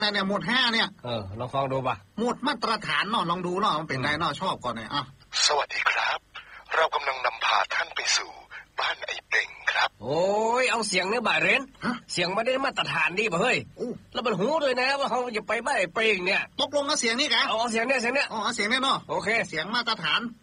แต่เนี่ยหมวด5เนี่ยลองฟังดูป่ะหมวดมาตรฐานเนาะลองดูเนาะมันเป็นไงเนาะชอบก่อนเนี่ยสวัสดีครับเรากำลังนำพาท่านไปสู่บ้านไอ้เป่งครับโอ้ยเอาเสียงเนี่ยบ่าเรนเสียงไม่ได้มาตรฐานดีป่ะเฮ้ยแล้วมันหูด้วยนะว่าเขาจะไปบ้านไอ้เป่งเนี่ยตกลงเอาเสียงนี้กันเอาเสียงเนี่ยเอาเสียงเนี่ยเนาะโอเคเสียงมาตรฐาน